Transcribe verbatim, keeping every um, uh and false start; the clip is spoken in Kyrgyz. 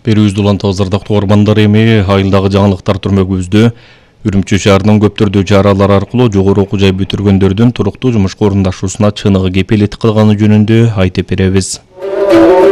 Берүүбүздү улантабыз ардактуу угармандар, эми айылдагы жаңылыктар түрмөгүбүздө Үрүмчү шаарынын көптөрдүү чаралар аркылуу жогору окуу жай бүтүргөндөрдүн туруктуу жумушка орундашуусуна чыныгы кепилдик кылганы жөнүндө айтып беребиз.